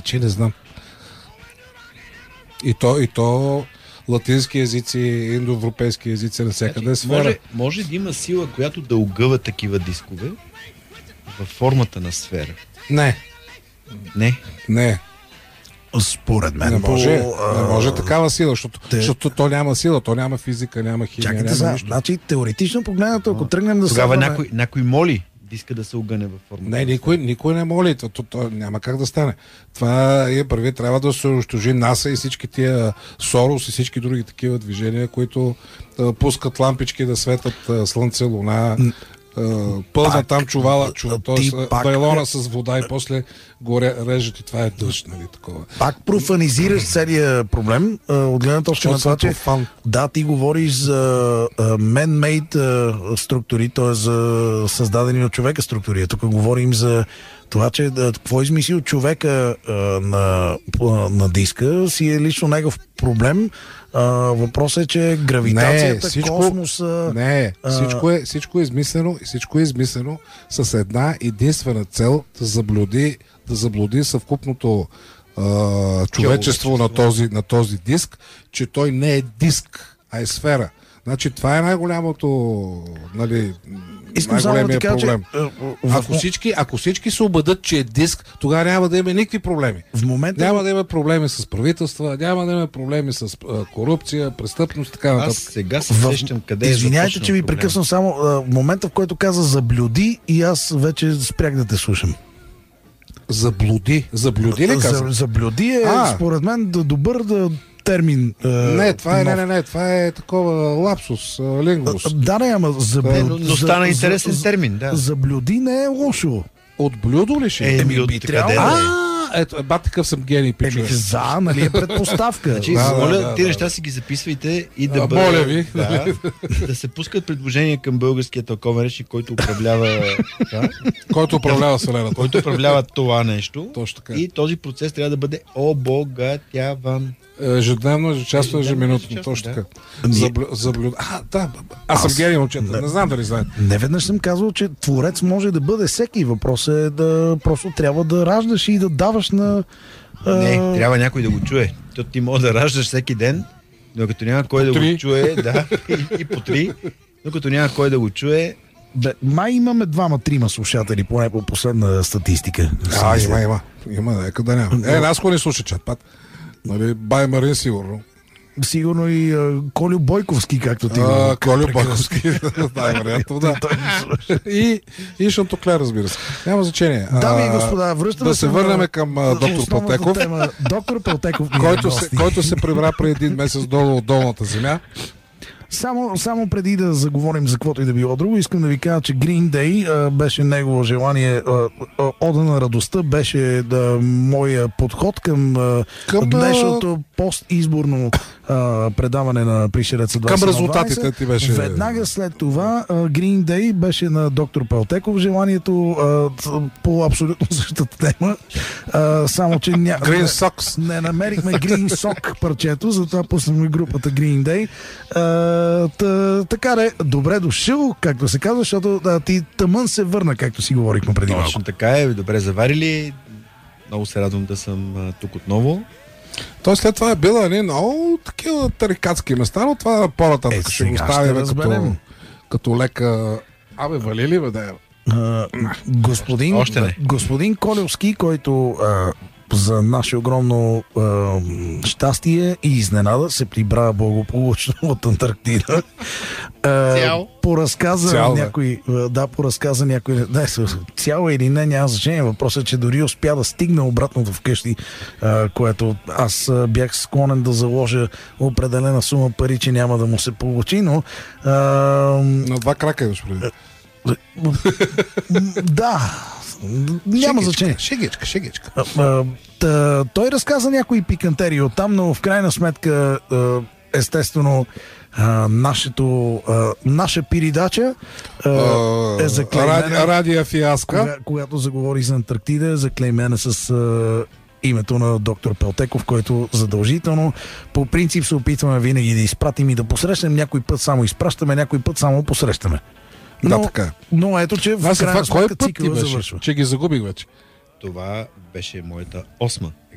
Че не знам. И то латински езици, индоевропейски езици навсякъде е сфера. Може да има сила, която да огъва такива дискове във формата на сфера. Не. Според мен. Не може такава сила, защото то няма сила, то няма физика, няма химия, няма нищо. Значи, теоретично погледнато, ако тръгнем да тогава някой моли диска да се огъне във формата. Не, никой не моли. То няма как да стане. Това първи трябва да се унищожи НАСА и всички тия Сорос и всички други такива движения, които пускат лампички да светят слънце, луна, пълна там чувала, т.е. байлона с вода и после горе режат и това е дъжд, нали, такова. Пак профанизираш целият проблем, от гледна точка на това, че ти говориш за man-made структури, т.е. за създадени от човека структури. Тук говорим за това, че какво измислил човека на диска си е лично негов проблем. Въпросът е, че гравитацията, космоса... Всичко е измислено с една единствена цел да заблуди съвкупното човечество на този диск, че той не е диск, а е сфера. Значи това е най-голямото, нали, най-големия проблем. Ако всички се убедят, че е диск, тогава няма да има никакви проблеми. Няма да има проблеми с правителства, няма да има проблеми с корупция, престъпност, така нататък. Аз сега се сещам къде е. Извинявайте, че ви прекъсвам само в момента, в който каза заблюди и аз вече спрях да те слушам. Заблуди ли каза? Заблюди е, според мен, добър термин. Това е такова лапсус, лингвус. Ама но стана интересен термин, да. Заблюди не е лошо. От блюдо ли ще? Би трябвало. Ето, такъв съм гений, пичове. Нали е предпоставка. Значи, моля, тия неща си ги записвайте и да бъдат... Моля ви. Да се пускат предложения към българския тълковен речник, който управлява... Който управлява Вселената. Който управлява това нещо. Точно така. И този процес трябва да бъде обогатяван. Ежедневно, ежечасно, ежеминутно. Точно така. Аз съм гений, момчета. Не знам дали знаете. Не веднъж съм казал, че творец може да бъде всеки. Въпросът е да просто трябва да раждаш и да даваш на... Не, трябва някой да го чуе. Ти може да раждаш всеки ден, но като няма кой да го чуе, и по 3, но като няма кой да го чуе... Май имаме 2-3 слушатели, поне по последна статистика. Има, нека да няма. Нас не слуша чат-пат. Нали, Бай Марин сигурно. Сигурно и Колю Бойковски, както ти го... Колю Бойковски, вероятно, да. И Шантоклер, разбира се. Няма значение. Дами и господа, да се върнем към доктор Пълтеков. Доктор Пълтеков, който се прибра преди един месец долу от долната земя. Само преди да заговорим за каквото и да било друго, искам да ви кажа, че Green Day беше негово желание, Ода на радостта беше моя подход към днешното постизборно предаване на Пришелеца 2012. Към резултатите ти беше... Веднага след това Green Day беше на доктор Пълтеков желанието по абсолютно същата тема. Само, че Green Socks. Не намерихме Green Sock парчето, затова пуснахме групата Green Day. Така де, добре дошъл, както се казва, защото ти тъмън се върна, както си говорихме преди малко. Точно така е, добре заварили. Много се радвам да съм тук отново. Той след това е била много такива тарикатски места, но това по-нататък ще го ставим като лека... вали ли бе, да господин Колевски, който за наше огромно щастие и изненада се прибра благополучно от Антарктида. Поразказа някой... Цяло или не, няма значение. Въпросът е, че дори успя да стигне обратно вкъщи, което аз бях склонен да заложа определена сума пари, че няма да му се получи, но... На 2 крака имаш преди. Да, няма значение. Шегичка. Той разказа някои пикантерии оттам, но в крайна сметка, естествено, наша передача е заклеймена. Радия фиаска. Когато заговори за Антарктида, е заклеймена с името на доктор Пълтеков, който задължително по принцип се опитваме винаги да изпратим и да посрещнем. Някой път само изпращаме, някой път само посрещаме. Но ето, че в крайна сметка цикъла завършва. Че ги загубих вече. Това беше моята 8-ма